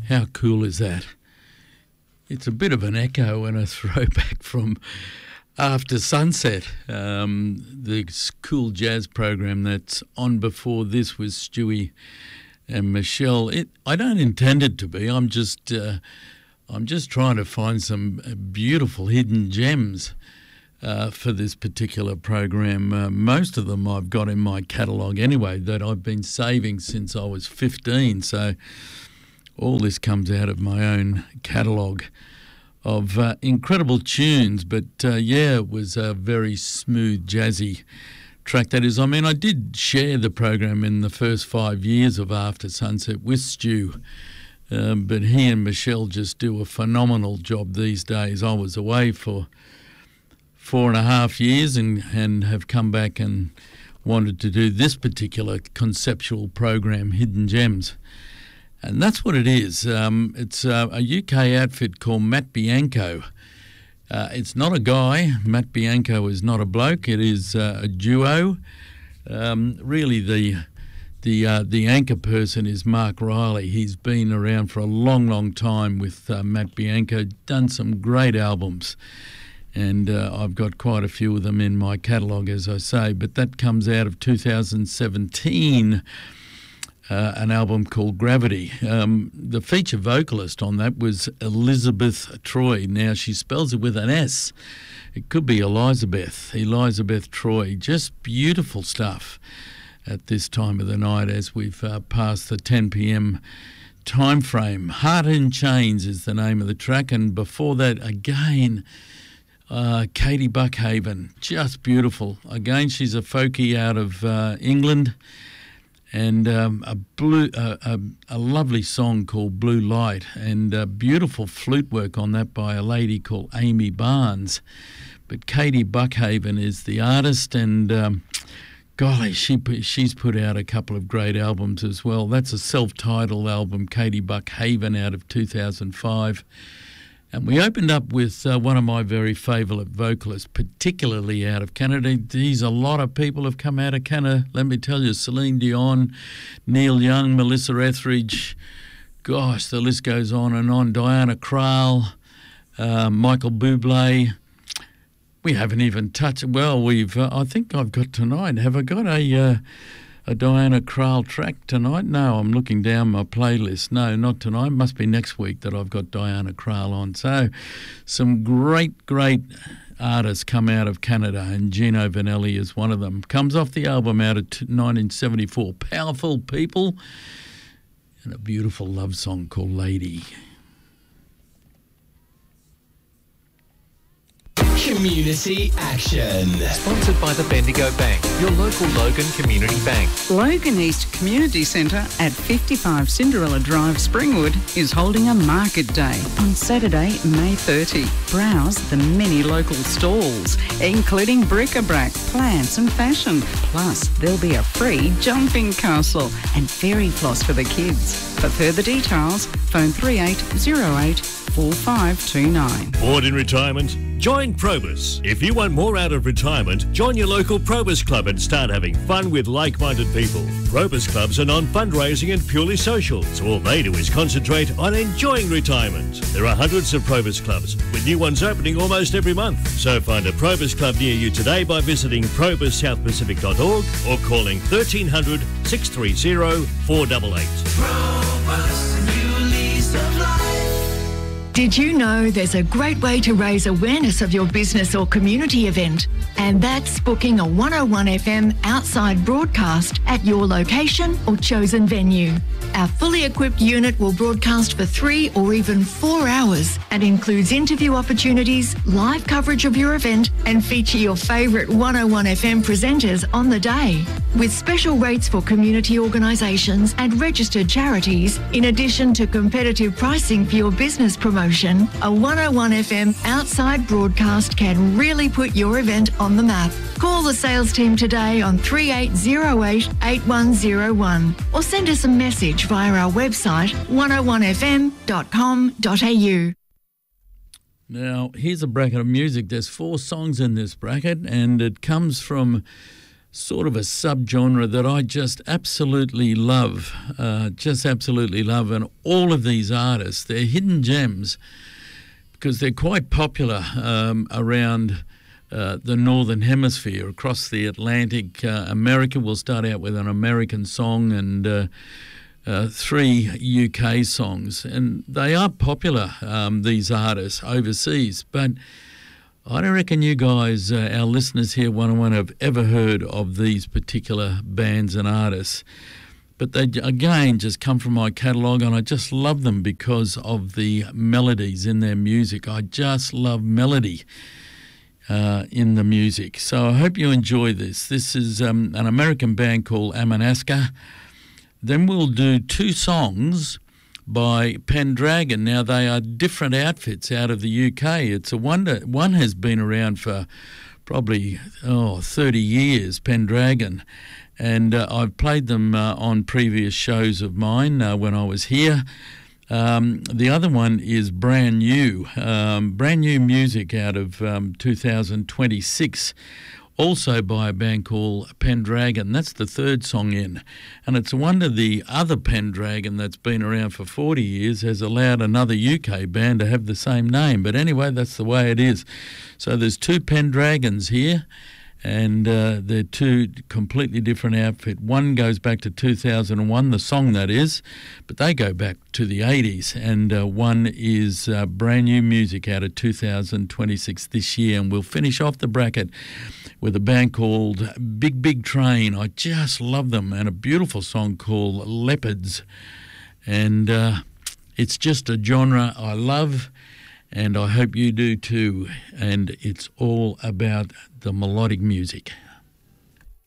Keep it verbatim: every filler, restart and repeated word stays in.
How cool is that? It's a bit of an echo and a throwback from After Sunset, um, the cool jazz program that's on before this with Stewie and Michelle. It, I don't intend it to be. I'm just, uh, I'm just trying to find some beautiful hidden gems uh, for this particular program. Uh, most of them I've got in my catalogue anyway that I've been saving since I was fifteen. So all this comes out of my own catalogue of uh, incredible tunes. But uh, yeah, it was a very smooth, jazzy track. That is, I mean, I did share the program in the first five years of After Sunset with Stu, um, but he and Michelle just do a phenomenal job these days. I was away for four and a half years and, and have come back and wanted to do this particular conceptual program, Hidden Gems. And that's what it is. Um, it's uh, a U K outfit called Matt Bianco. Uh, it's not a guy. Matt Bianco is not a bloke. It is uh, a duo. Um, really, the the uh, the anchor person is Mark Riley. He's been around for a long, long time with uh, Matt Bianco. Done some great albums, and uh, I've got quite a few of them in my catalogue, as I say. But that comes out of two thousand seventeen. Uh, an album called Gravity. Um, the feature vocalist on that was Elizabeth Troy. Now, she spells it with an S. It could be Elizabeth, Elizabeth Troy. Just beautiful stuff at this time of the night as we've uh, passed the ten p.m. time frame. Heart in Chains is the name of the track, and before that, again, uh, Katie Buckhaven. Just beautiful. Again, she's a folkie out of uh, England. And um, a blue, uh, a, a lovely song called Blue Light, and uh, beautiful flute work on that by a lady called Amy Barnes. But Katie Buckhaven is the artist, and um, golly, she she's put out a couple of great albums as well. That's a self-titled album, Katie Buckhaven, out of two thousand five. And we opened up with uh, one of my very favourite vocalists, particularly out of Canada. These, a lot of people have come out of Canada. Let me tell you, Celine Dion, Neil Young, Melissa Etheridge, gosh, the list goes on and on. Diana Krall, uh, Michael Bublé. We haven't even touched, well, we've, uh, I think I've got tonight. Have I got a... Uh, A Diana Krall track tonight? No, I'm looking down my playlist. No, not tonight. Must be next week that I've got Diana Krall on. So some great, great artists come out of Canada, and Gino Vanelli is one of them. Comes off the album out of nineteen seventy-four, Powerful People, and a beautiful love song called Lady. Community Action. Sponsored by the Bendigo Bank, your local Logan Community Bank. Logan East Community Centre at fifty-five Cinderella Drive, Springwood, is holding a market day on Saturday, May thirtieth. Browse the many local stalls, including bric-a-brac, plants and fashion. Plus, there'll be a free jumping castle and fairy floss for the kids. For further details, phone three eight zero eight four five two nine. Bored in retirement? Join Probus. If you want more out of retirement, join your local Probus Club and start having fun with like-minded people. Probus Clubs are non-fundraising and purely social, so all they do is concentrate on enjoying retirement. There are hundreds of Probus Clubs, with new ones opening almost every month. So find a Probus Club near you today by visiting probus south pacific dot org or calling thirteen hundred, six three zero, four eight eight. Probus, new lease of life. Did you know there's a great way to raise awareness of your business or community event? And that's booking a one oh one F M outside broadcast at your location or chosen venue. Our fully equipped unit will broadcast for three or even four hours and includes interview opportunities, live coverage of your event, and feature your favourite one oh one F M presenters on the day. With special rates for community organisations and registered charities, in addition to competitive pricing for your business promotion, a one oh one F M outside broadcast can really put your event on the map. Call the sales team today on three eight zero eight, eight one zero one or send us a message via our website one oh one f m dot com dot a u. Now, here's a bracket of music. There's four songs in this bracket, and it comes from sort of a subgenre that I just absolutely love, uh, just absolutely love. And all of these artists, they're hidden gems because they're quite popular um, around uh, the Northern Hemisphere, across the Atlantic. Uh, America, we'll start out with an American song and uh, uh, three U K songs. And they are popular, um, these artists, overseas. But I don't reckon you guys, uh, our listeners here, one on one, have ever heard of these particular bands and artists. But they, again, just come from my catalogue, and I just love them because of the melodies in their music. I just love melody uh, in the music. So I hope you enjoy this. This is um, an American band called Amanaska. Then we'll do two songs by Pendragon. Now, they are different outfits out of the U K. It's a wonder. One has been around for probably, oh, thirty years, Pendragon. And uh, I've played them uh, on previous shows of mine uh, when I was here. Um, the other one is brand new, um, brand new music out of um, two thousand twenty-six. Also by a band called Pendragon. That's the third song in. And it's a wonder the other Pendragon that's been around for forty years has allowed another U K band to have the same name. But anyway, that's the way it is. So there's two Pendragons here, and uh, they're two completely different outfit. One goes back to two thousand one, the song that is, but they go back to the eighties. And uh, one is uh, brand new music out of two thousand twenty-six this year. And we'll finish off the bracket with a band called Big Big Train. I just love them, and a beautiful song called Leopards. And uh, it's just a genre I love, and I hope you do too. And it's all about the melodic music.